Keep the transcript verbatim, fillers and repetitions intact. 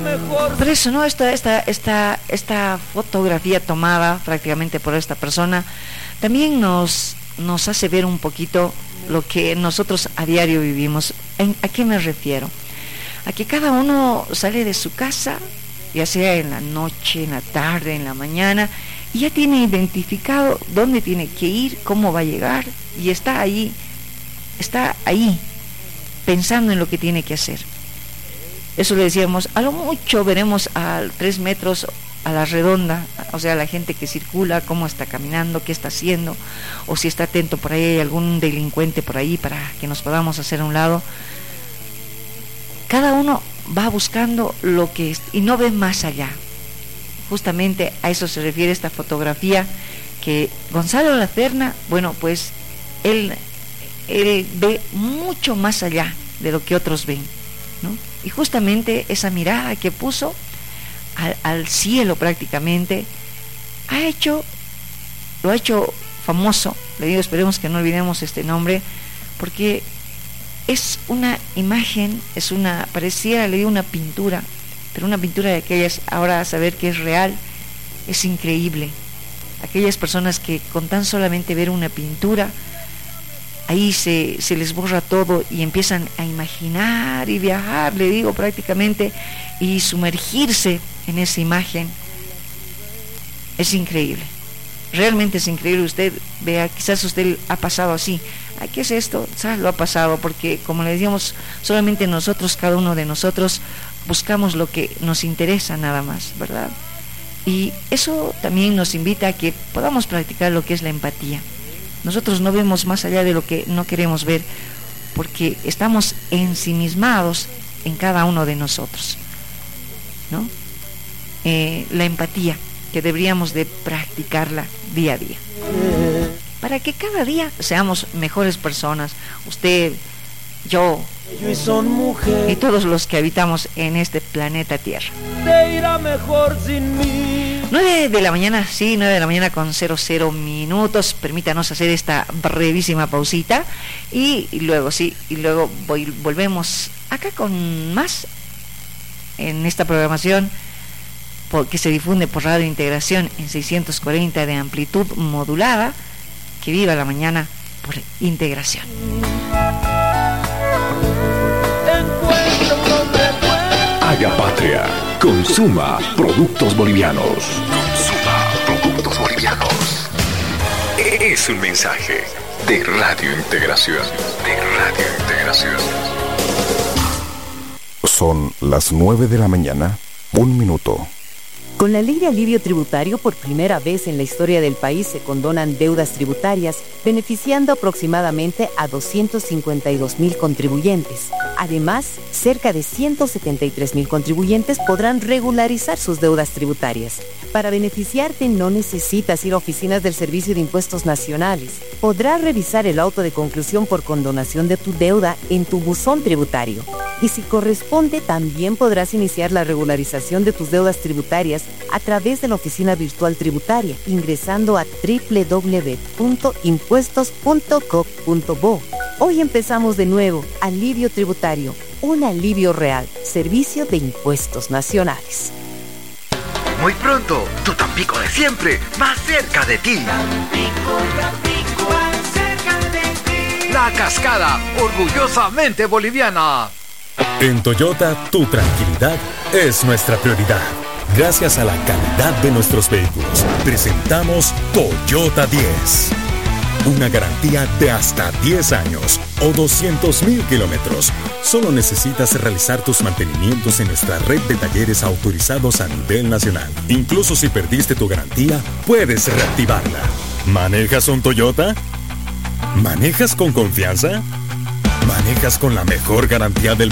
Por eso, ¿no? Esta, esta, esta, esta fotografía tomada prácticamente por esta persona también nos, nos hace ver un poquito lo que nosotros a diario vivimos. ¿A qué me refiero? A que cada uno sale de su casa, ya sea en la noche, en la tarde, en la mañana, y ya tiene identificado dónde tiene que ir, cómo va a llegar, y está ahí, está ahí, pensando en lo que tiene que hacer. Eso le decíamos, a lo mucho veremos a tres metros a la redonda, o sea, la gente que circula, cómo está caminando, qué está haciendo, o si está atento por ahí, hay algún delincuente por ahí para que nos podamos hacer a un lado. Cada uno va buscando lo que es y no ve más allá. Justamente a eso se refiere esta fotografía que Gonzalo Lacerna, bueno, pues él, él ve mucho más allá de lo que otros ven, ¿no? Y justamente esa mirada que puso al, al cielo prácticamente ha hecho, lo ha hecho famoso. Le digo, esperemos que no olvidemos este nombre, porque es una imagen, es una, pareciera, le digo, una pintura, pero una pintura de aquellas, ahora a saber que es real, es increíble. Aquellas personas que con tan solamente ver una pintura, ahí se, se les borra todo y empiezan a imaginar y viajar, le digo, prácticamente, y sumergirse en esa imagen. Es increíble, realmente es increíble. Usted vea, quizás usted ha pasado así, ay, ¿qué es esto? ¿Sabes? Lo ha pasado, porque como le decíamos, solamente nosotros, cada uno de nosotros, buscamos lo que nos interesa nada más, ¿verdad? Y eso también nos invita a que podamos practicar lo que es la empatía. Nosotros no vemos más allá de lo que no queremos ver, porque estamos ensimismados en cada uno de nosotros, ¿no? Eh, la empatía, que deberíamos de practicarla día a día, para que cada día seamos mejores personas, usted, yo, y todos los que habitamos en este planeta Tierra. Te irá mejor sin mí. nueve de la mañana, sí, nueve de la mañana con cero cero minutos. Permítanos hacer esta brevísima pausita y, y luego, sí, y luego voy, volvemos acá con más en esta programación por, que se difunde por Radio Integración en seiscientos cuarenta de amplitud modulada. Que viva la mañana por Integración. Haga patria. Consuma productos bolivianos. Consuma productos bolivianos. Es un mensaje de Radio Integración. De Radio Integración. Son las nueve de la mañana, un minuto. Con la ley de alivio tributario, por primera vez en la historia del país se condonan deudas tributarias, beneficiando aproximadamente a doscientos cincuenta y dos mil contribuyentes. Además, cerca de ciento setenta y tres mil contribuyentes podrán regularizar sus deudas tributarias. Para beneficiarte no necesitas ir a oficinas del Servicio de Impuestos Nacionales. Podrás revisar el auto de conclusión por condonación de tu deuda en tu buzón tributario. Y si corresponde, también podrás iniciar la regularización de tus deudas tributarias a través de la oficina virtual tributaria, ingresando a doble u doble u doble u punto impuestos punto gov punto bo. Hoy empezamos de nuevo. Alivio tributario, un alivio real. Servicio de Impuestos Nacionales. Muy pronto, tu Tampico de siempre, más cerca de ti. Tampico, Tampico, más cerca de ti. La Cascada, orgullosamente boliviana. En Toyota, tu tranquilidad es nuestra prioridad. Gracias a la calidad de nuestros vehículos, presentamos Toyota diez. Una garantía de hasta diez años o doscientos mil kilómetros. Solo necesitas realizar tus mantenimientos en nuestra red de talleres autorizados a nivel nacional. Incluso si perdiste tu garantía, puedes reactivarla. ¿Manejas un Toyota? ¿Manejas con confianza? ¿Manejas con la mejor garantía del